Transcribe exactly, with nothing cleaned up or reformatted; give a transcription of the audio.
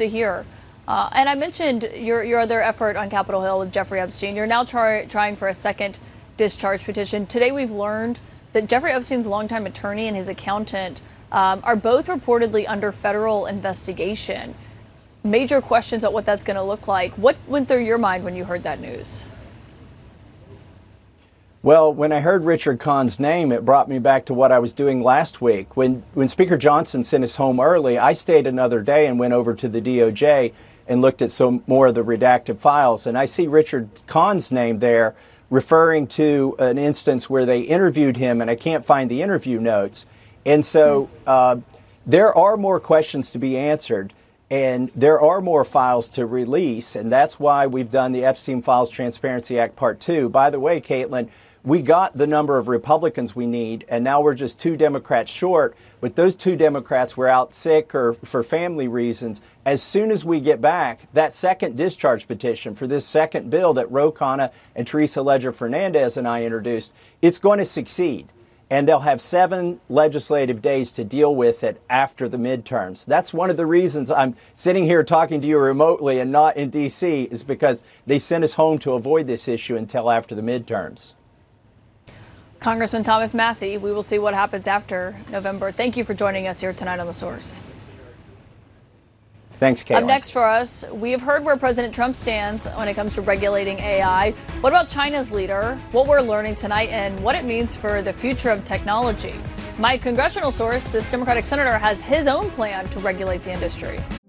to hear. Uh, and I mentioned your your other effort on Capitol Hill with Jeffrey Epstein. You're now try, trying for a second discharge petition. Today we've learned that Jeffrey Epstein's longtime attorney and his accountant um, are both reportedly under federal investigation. Major questions about what that's going to look like. What went through your mind when you heard that news? Well, when I heard Richard Kahn's name, it brought me back to what I was doing last week. When when Speaker Johnson sent us home early, I stayed another day and went over to the D O J and looked at some more of the redacted files. And I see Richard Kahn's name there referring to an instance where they interviewed him, and I can't find the interview notes. And so uh, there are more questions to be answered. And there are more files to release, and that's why we've done the Epstein Files Transparency Act Part two. By the way, Caitlin, we got the number of Republicans we need, and now we're just two Democrats short. But those two Democrats were out sick or for family reasons. As soon as we get back, that second discharge petition for this second bill that Ro Khanna and Teresa Leger Fernandez and I introduced, it's going to succeed. And they'll have seven legislative days to deal with it after the midterms. That's one of the reasons I'm sitting here talking to you remotely and not in D C, is because they sent us home to avoid this issue until after the midterms. Congressman Thomas Massie, we will see what happens after November. Thank you for joining us here tonight on The Source. Thanks, Caitlin. Up next for us, we have heard where President Trump stands when it comes to regulating A I. What about China's leader? What we're learning tonight and what it means for the future of technology. My congressional source, this Democratic senator, has his own plan to regulate the industry.